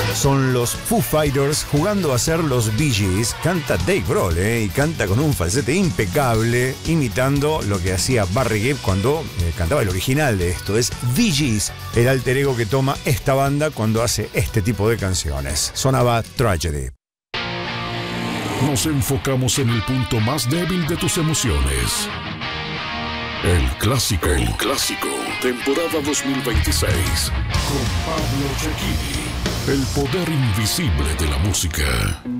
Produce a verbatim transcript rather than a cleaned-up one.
Son los Foo Fighters jugando a ser los Bee Gees. Canta Dave Grohl, ¿eh? Y canta con un falsete impecable, imitando lo que hacía Barry Gibb cuando eh, cantaba el original de esto. Es Bee Gees, el alter ego que toma esta banda cuando hace este tipo de canciones. Sonaba Tragedy. Nos enfocamos en el punto más débil de tus emociones. El clásico. El clásico. Temporada dos mil veintiséis. Con Pablo Cecchini. El poder invisible de la música.